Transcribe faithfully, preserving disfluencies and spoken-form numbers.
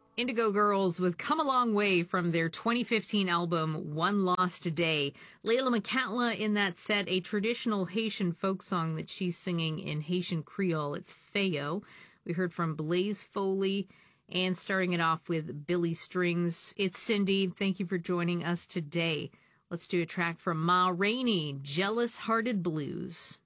Indigo Girls with Come a Long Way from their twenty fifteen album One Lost Day. Layla McCatla in that set, a traditional Haitian folk song that she's singing in Haitian Creole. It's Feo. We heard from Blaze Foley, and starting it off with Billy Strings. It's Cindy. Thank you for joining us today. Let's do a track from Ma Rainey, Jealous Hearted Blues.